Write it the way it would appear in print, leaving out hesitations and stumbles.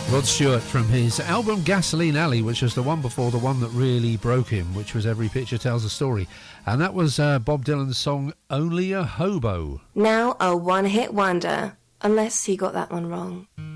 Rod Stewart from his album Gasoline Alley, which was the one before the one that really broke him, which was Every Picture Tells a Story. And that was Bob Dylan's song Only a Hobo. Now a one-hit wonder, unless he got that one wrong.